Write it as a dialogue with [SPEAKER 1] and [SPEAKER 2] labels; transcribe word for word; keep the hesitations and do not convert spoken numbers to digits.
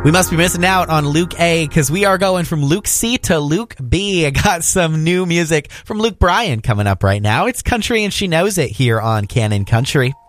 [SPEAKER 1] We must be missing out on Luke A because we are going from Luke C to Luke B. I got some new music from Luke Bryan coming up right now. It's Country and She Knows It here on Canon Country.